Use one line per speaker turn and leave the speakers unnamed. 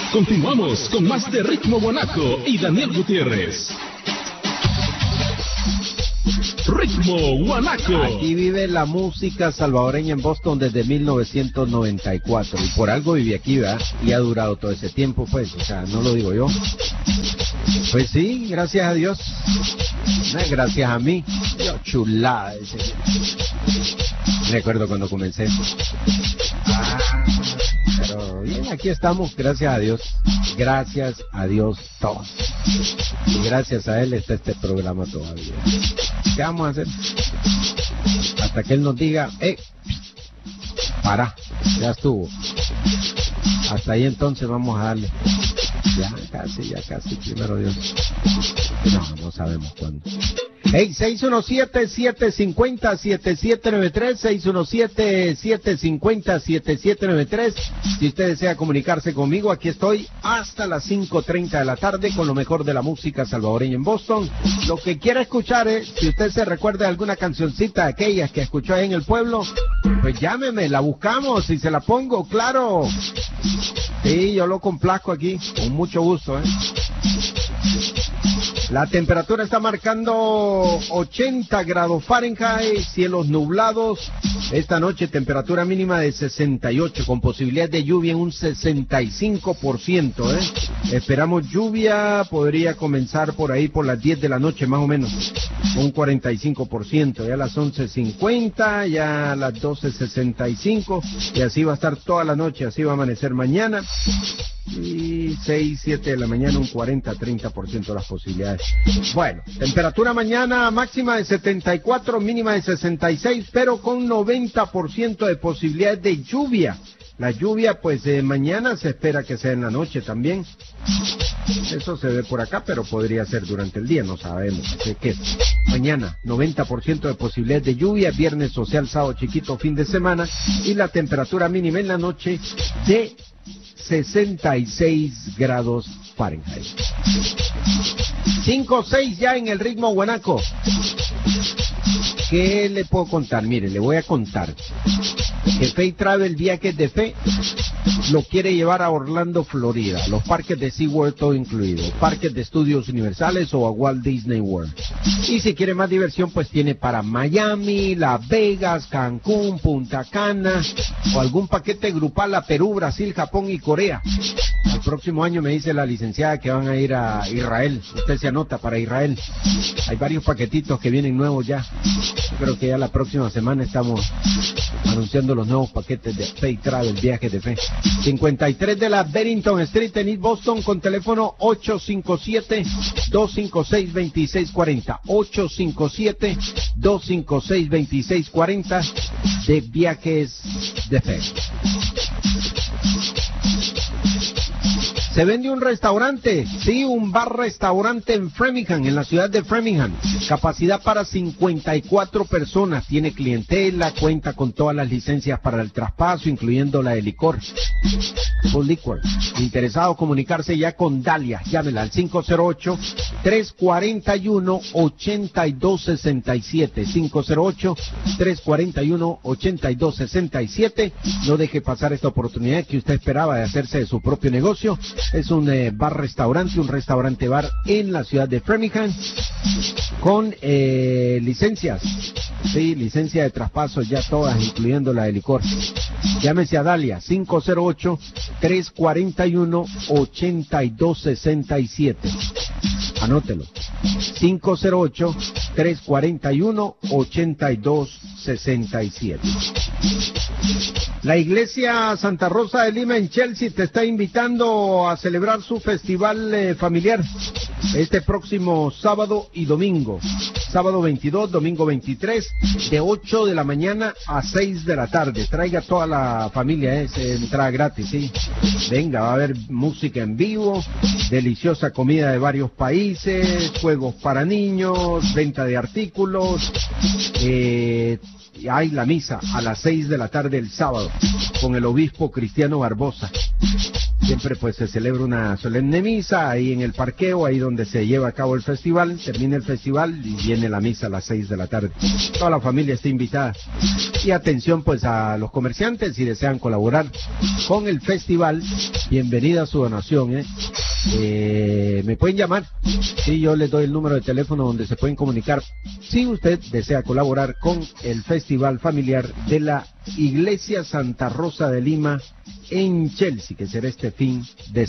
Continuamos con más de Ritmo Guanaco y Daniel Gutiérrez. Ritmo Guanaco.
Aquí vive la música salvadoreña en Boston desde 1994 y por algo viví aquí, ¿verdad? Y ha durado todo ese tiempo, pues, o sea, no lo digo yo. Pues sí, gracias a Dios. No es gracias a mí. Yo chulada ese. Recuerdo cuando comencé. Pero bien, aquí estamos, gracias a Dios. Gracias a Dios todos. Y gracias a él está este programa todavía. ¿Qué vamos a hacer? Hasta que él nos diga, para, ya estuvo. Hasta ahí entonces vamos a darle. Ya casi, primero Dios. No sabemos cuándo. Hey, 617-750-7793, 617-750-7793. Si usted desea comunicarse conmigo, aquí estoy hasta las 5:30 de la tarde con lo mejor de la música salvadoreña en Boston. Lo que quiera escuchar es, si usted se recuerda de alguna cancioncita de aquellas que escuchó ahí en el pueblo, pues llámeme, la buscamos y se la pongo, claro. Sí, yo lo complazco aquí, con mucho gusto, La temperatura está marcando 80 grados Fahrenheit, cielos nublados. Esta noche temperatura mínima de 68, con posibilidad de lluvia en un 65%, Esperamos lluvia, podría comenzar por ahí por las 10 de la noche más o menos, un 45%, ya a las 11:50, ya a las 12:65, y así va a estar toda la noche, así va a amanecer mañana. Y 6, 7 de la mañana, un 40-30% de las posibilidades. Bueno, temperatura mañana máxima de 74, mínima de 66, pero con 90% de posibilidades de lluvia. La lluvia, pues, mañana se espera que sea en la noche también. Eso se ve por acá, pero podría ser durante el día, no sabemos. Así que mañana, 90% de posibilidades de lluvia, viernes social, sábado chiquito, fin de semana, y la temperatura mínima en la noche de 66 grados Fahrenheit. 5-6 ya en el Ritmo Guanaco. ¿Qué le puedo contar? Mire, le voy a contar que Fe Travel Viajes de Fe lo quiere llevar a Orlando, Florida, los parques de SeaWorld todo incluido, parques de estudios universales o a Walt Disney World. Y si quiere más diversión, pues tiene para Miami, Las Vegas, Cancún, Punta Cana, o algún paquete grupal a Perú, Brasil, Japón y Corea. El próximo año me dice la licenciada que van a ir a Israel. Usted se anota para Israel. Hay varios paquetitos que vienen nuevos ya. Yo creo que ya la próxima semana estamos anunciando los nuevos paquetes de Faith Travel, Viajes de Fe. 53 de la Bennington Street en East Boston con teléfono 857-256-2640. 857-256-2640 de Viajes de Fe. Se vende un restaurante, sí, un bar-restaurante en Framingham, en la ciudad de Framingham. Capacidad para 54 personas. Tiene clientela, cuenta con todas las licencias para el traspaso, incluyendo la de licor. Full liquor. Interesado comunicarse ya con Dalia. Llámela al 508-341-8267. 508-341-8267. No deje pasar esta oportunidad que usted esperaba de hacerse de su propio negocio. Es un bar-restaurante, un restaurante-bar en la ciudad de Framingham con licencias, sí, licencia de traspaso ya todas, incluyendo la de licor. Llámese a Dalia, 508-341-8267. Anótelo, 508-341-8267. La iglesia Santa Rosa de Lima en Chelsea te está invitando a celebrar su festival familiar este próximo sábado y domingo. Sábado 22, domingo 23, de 8 de la mañana a 6 de la tarde. Traiga toda la familia, es entrada gratis, sí. Venga, va a haber música en vivo, deliciosa comida de varios países, juegos para niños, venta de artículos, hay la misa a las 6 de la tarde el sábado con el obispo Cristiano Barbosa. Siempre pues se celebra una solemne misa ahí en el parqueo, ahí donde se lleva a cabo el festival. Termina el festival y viene la misa a las 6 de la tarde. Toda la familia está invitada. Y atención pues a los comerciantes, si desean colaborar con el festival, bienvenida su donación, me pueden llamar, y yo les doy el número de teléfono donde se pueden comunicar si usted desea colaborar con el festival familiar de la Iglesia Santa Rosa de Lima en Chelsea, que será este fin de